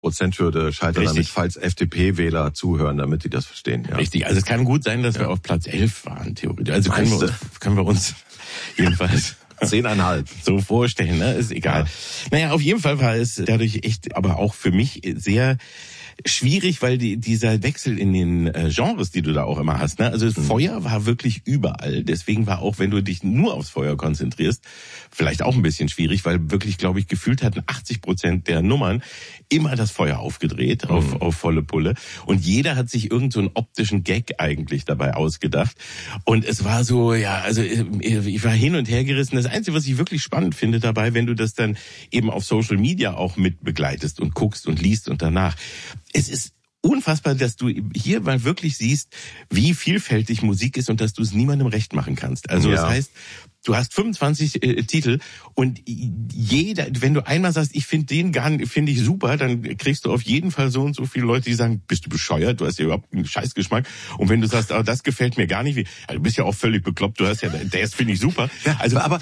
Prozenthürde scheitern damit, falls FDP-Wähler zuhören, damit die das verstehen. Ja. Richtig, also es kann gut sein, dass wir auf Platz 11 waren, theoretisch. Also können wir uns jedenfalls 10,5 so vorstellen, ne? Ist egal. Ja. Naja, auf jeden Fall war es dadurch echt, aber auch für mich sehr schwierig, weil dieser Wechsel in den Genres, die du da auch immer hast, ne? Also das Feuer war wirklich überall. Deswegen war auch, wenn du dich nur aufs Feuer konzentrierst, vielleicht auch ein bisschen schwierig, weil wirklich, glaube ich, gefühlt hatten 80% der Nummern immer das Feuer aufgedreht auf volle Pulle. Und jeder hat sich irgend so einen optischen Gag eigentlich dabei ausgedacht. Und es war so, ja, also ich war hin und her gerissen. Das Einzige, was ich wirklich spannend finde dabei, wenn du das dann eben auf Social Media auch mit begleitest und guckst und liest und danach, es ist unfassbar, dass du hier mal wirklich siehst, wie vielfältig Musik ist und dass du es niemandem recht machen kannst. Also das heißt, du hast 25 Titel und jeder, wenn du einmal sagst, ich finde ich super, dann kriegst du auf jeden Fall so und so viele Leute, die sagen, bist du bescheuert, du hast ja überhaupt einen Scheißgeschmack. Und wenn du sagst, das gefällt mir gar nicht, du bist ja auch völlig bekloppt, du hast ja, das finde ich super. Ja, also, aber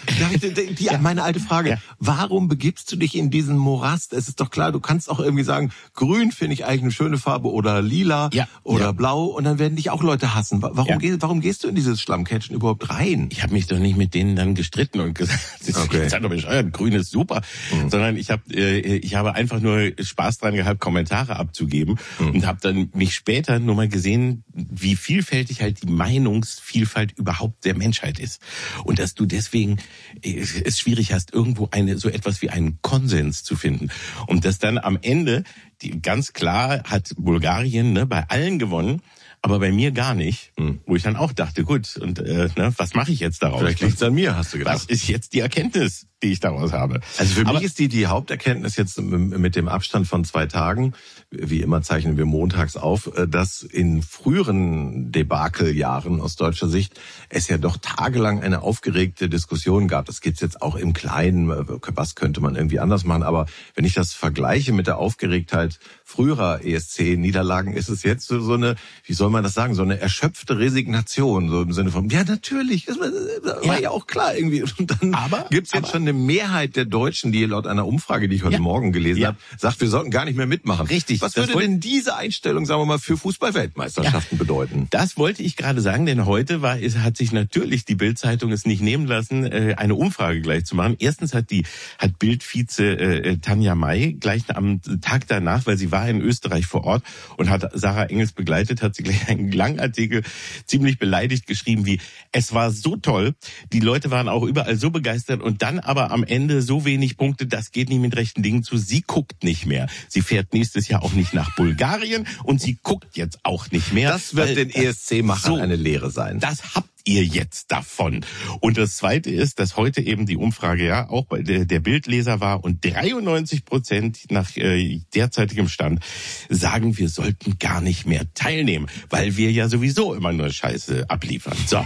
meine alte Frage, warum begibst du dich in diesen Morast? Es ist doch klar, du kannst auch irgendwie sagen, grün finde ich eigentlich eine schöne Farbe oder lila oder blau und dann werden dich auch Leute hassen. Warum gehst du in dieses Schlammcatchen überhaupt rein? Ich habe mich doch nicht mit denen dann gestritten und gesagt, seid doch bescheuert, grün ist super, sondern ich habe einfach nur Spaß dran gehabt, Kommentare abzugeben und habe dann mich später nur mal gesehen, wie vielfältig halt die Meinungsvielfalt überhaupt der Menschheit ist und dass du deswegen es schwierig hast, irgendwo so etwas wie einen Konsens zu finden und dass dann am Ende ganz klar hat Bulgarien bei allen gewonnen. Aber bei mir gar nicht, wo ich dann auch dachte, gut, und was mache ich jetzt daraus? Vielleicht liegt's an mir, hast du gedacht. Was ist jetzt die Erkenntnis, die ich daraus habe? Also für mich ist die Haupterkenntnis jetzt mit dem Abstand von 2 Tagen, wie immer zeichnen wir montags auf, dass in früheren Debakeljahren aus deutscher Sicht es ja doch tagelang eine aufgeregte Diskussion gab. Das gibt's jetzt auch im Kleinen, was könnte man irgendwie anders machen. Aber wenn ich das vergleiche mit der Aufgeregtheit früherer ESC-Niederlagen, ist es jetzt so eine, wie soll man das sagen, so eine erschöpfte Resignation, so im Sinne von, ja natürlich, das war ja auch klar irgendwie. Und dann gibt's jetzt schon eine Mehrheit der Deutschen, die laut einer Umfrage, die ich heute Morgen gelesen habe, sagt, wir sollten gar nicht mehr mitmachen. Richtig. Was würde denn diese Einstellung, sagen wir mal, für Fußball-Weltmeisterschaften bedeuten? Das wollte ich gerade sagen, denn heute hat sich natürlich die Bild-Zeitung es nicht nehmen lassen, eine Umfrage gleich zu machen. Erstens hat Bild-Vize Tanja May gleich am Tag danach, weil sie war in Österreich vor Ort und hat Sarah Engels begleitet, hat sie gleich einen langen Artikel ziemlich beleidigt geschrieben wie, es war so toll, die Leute waren auch überall so begeistert und dann aber am Ende so wenig Punkte, das geht nicht mit rechten Dingen zu. Sie guckt nicht mehr. Sie fährt nächstes Jahr auch nicht nach Bulgarien und sie guckt jetzt auch nicht mehr. Das wird den ESC-Machern eine Lehre sein. Das habt ihr jetzt davon. Und das Zweite ist, dass heute eben die Umfrage auch bei der Bildleser war und 93% nach derzeitigem Stand sagen, wir sollten gar nicht mehr teilnehmen, weil wir ja sowieso immer nur Scheiße abliefern. So.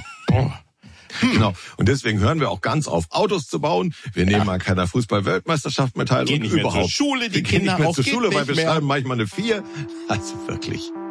Genau. Und deswegen hören wir auch ganz auf, Autos zu bauen. Wir nehmen an keiner Fußball-Weltmeisterschaft mehr teil. Gehen nicht mehr zur Schule, die Kinder gehen nicht mehr auch zur Schule, weil wir schreiben manchmal eine 4. Also wirklich.